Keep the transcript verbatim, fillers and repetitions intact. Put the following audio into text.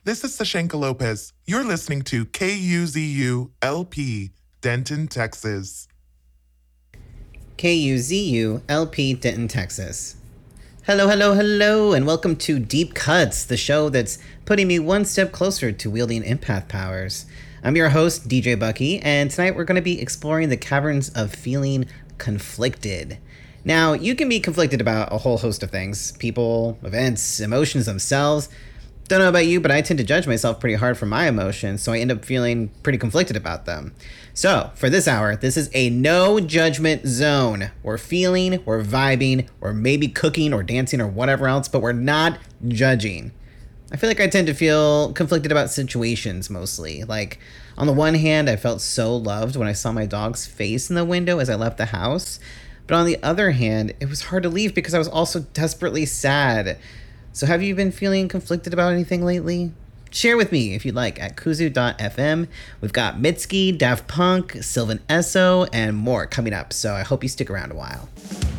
This is Sashenka Lopez. You're listening to K U Z U L P, Denton, Texas. K U Z U L P, Denton, Texas. Hello, hello, hello, and welcome to Deep Cuts, the show that's putting me one step closer to wielding empath powers. I'm your host, D J Bucky, and tonight we're going to be exploring the caverns of feeling conflicted. Now, you can be conflicted about a whole host of things. People, events, emotions themselves. Don't know about you, but I tend to judge myself pretty hard for my emotions, so I end up feeling pretty conflicted about them. So, for this hour, this is a no judgment zone. We're feeling, we're vibing, we're maybe cooking or dancing or whatever else, but we're not judging. I feel like I tend to feel conflicted about situations mostly. Like, on the one hand, I felt so loved when I saw my dog's face in the window as I left the house. But on the other hand, it was hard to leave because I was also desperately sad. So have you been feeling conflicted about anything lately? Share with me if you'd like at kuzu dot f m. We've got Mitski, Daft Punk, Sylvan Esso, and more coming up, so I hope you stick around a while.